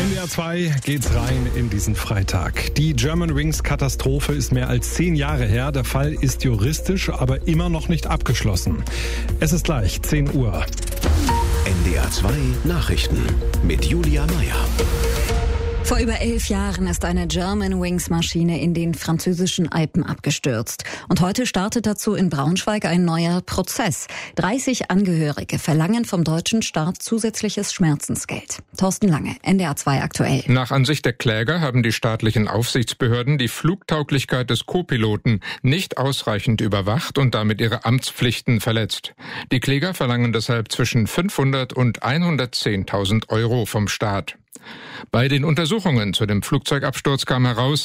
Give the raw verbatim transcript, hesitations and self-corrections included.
N D R zwei geht's rein in diesen Freitag. Die Germanwings-Katastrophe ist mehr als zehn Jahre her. Der Fall ist juristisch, aber immer noch nicht abgeschlossen. Es ist gleich zehn Uhr. N D R zwei Nachrichten mit Julia Meyer. Vor über elf Jahren ist eine Germanwings-Maschine in den französischen Alpen abgestürzt. Und heute startet dazu in Braunschweig ein neuer Prozess. dreißig Angehörige verlangen vom deutschen Staat zusätzliches Schmerzensgeld. Thorsten Lange, N D R zwei aktuell. Nach Ansicht der Kläger haben die staatlichen Aufsichtsbehörden die Flugtauglichkeit des Co-Piloten nicht ausreichend überwacht und damit ihre Amtspflichten verletzt. Die Kläger verlangen deshalb zwischen fünfhundert und hundertzehntausend Euro vom Staat. Bei den Untersuchungen zu dem Flugzeugabsturz kam heraus,